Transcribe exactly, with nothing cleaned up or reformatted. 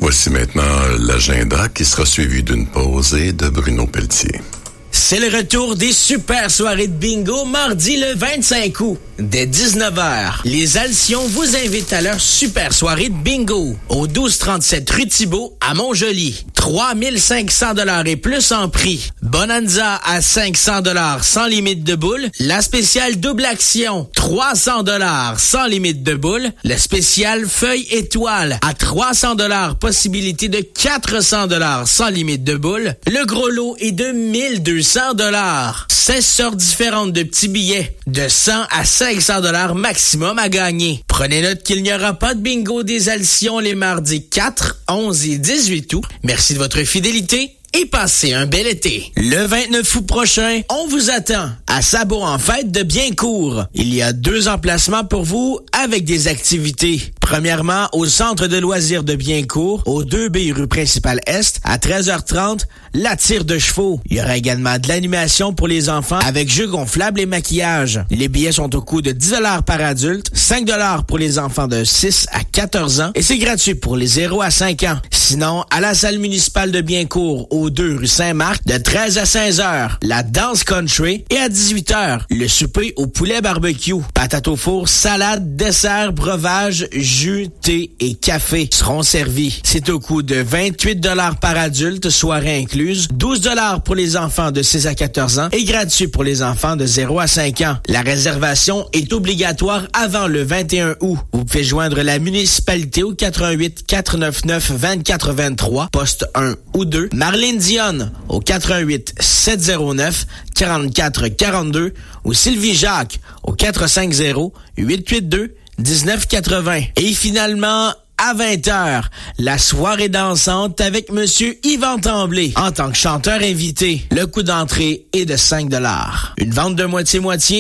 Voici maintenant l'agenda qui sera suivi d'une pause et de Bruno Pelletier. C'est le retour des super soirées de bingo mardi le vingt-cinq août. Dès dix-neuf heures, les Alcions vous invitent à leur super soirée de bingo au douze trente-sept rue Thibault à Montjoly. trois mille cinq cents dollars et plus en prix. Bonanza à cinq cents dollars sans limite de boule. La spéciale double action, trois cents dollars sans limite de boule. Le spécial feuille étoile à trois cents dollars, possibilité de quatre cents dollars sans limite de boule. Le gros lot est de mille deux cents dollars. seize sortes différentes de petits billets de cent à cinq cents dollars maximum à gagner. Prenez note qu'il n'y aura pas de bingo des Alcions les mardis quatre, onze et dix-huit août. Merci de votre fidélité et passez un bel été. Le vingt-neuf août prochain, on vous attend à Sabot en fête de Biencourt. Il y a deux emplacements pour vous avec des activités. Premièrement, au centre de loisirs de Biencourt, au deux B rue principale Est, à treize heures trente, la tire de chevaux. Il y aura également de l'animation pour les enfants avec jeux gonflables et maquillage. Les billets sont au coût de dix dollars par adulte, cinq dollars pour les enfants de six à quatorze ans et c'est gratuit pour les zéro à cinq ans. Sinon, à la salle municipale de Biencourt, au deux rue Saint-Marc, de treize à seize heures, la danse country et à dix-huit heures, le souper au poulet barbecue. Patates au four, salade, dessert, breuvage, jus, thé et café seront servis. C'est au coût de vingt-huit dollars par adulte, soirée incluse, douze dollars pour les enfants de six à quatorze ans et gratuit pour les enfants de zéro à cinq ans. La réservation est obligatoire avant le vingt et un août. Vous pouvez joindre la municipalité au quatre un huit, quatre neuf neuf, vingt-quatre vingt-trois, poste un ou deux. Marlène Dionne au quatre un huit, sept zéro neuf, quarante-quatre quarante-deux ou Sylvie Jacques au quatre cinq zéro, huit huit deux, dix-neuf quatre-vingts. Et finalement, à vingt heures, la soirée dansante avec Monsieur Yvan Tremblay en tant que chanteur invité. Le coût d'entrée est de cinq dollars. Une vente de moitié-moitié